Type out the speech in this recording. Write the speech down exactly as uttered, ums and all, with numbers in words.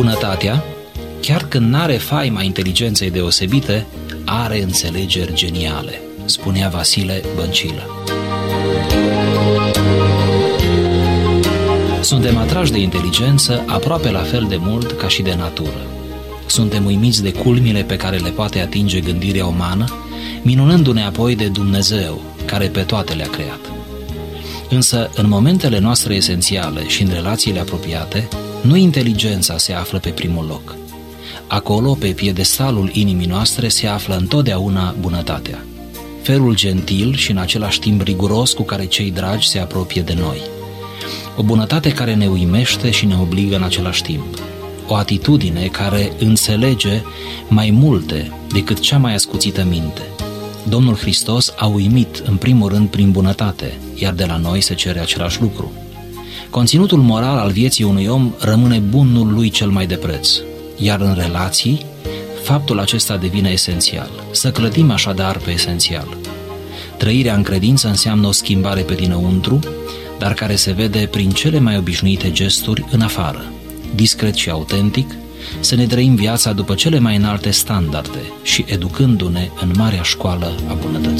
Bunătatea, chiar când n-are faima inteligenței deosebite, are înțelegeri geniale, spunea Vasile Băncilă. Suntem atrași de inteligență aproape la fel de mult ca și de natură. Suntem uimiți de culmile pe care le poate atinge gândirea umană, minunându-ne apoi de Dumnezeu, care pe toate le-a creat. Însă, în momentele noastre esențiale și în relațiile apropiate, nu inteligența se află pe primul loc. Acolo, pe piedestalul inimii noastre, se află întotdeauna bunătatea. Felul gentil și în același timp riguros cu care cei dragi se apropie de noi. O bunătate care ne uimește și ne obligă în același timp. O atitudine care înțelege mai multe decât cea mai ascuțită minte. Domnul Hristos a uimit în primul rând prin bunătate, iar de la noi se cere același lucru. Conținutul moral al vieții unui om rămâne bunul lui cel mai de preț, iar în relații, faptul acesta devine esențial. Să clădim așadar pe esențial. Trăirea în credință înseamnă o schimbare pe dinăuntru, dar care se vede prin cele mai obișnuite gesturi în afară. Discret și autentic, să ne trăim viața după cele mai înalte standarde și educându-ne în marea școală a bunătății.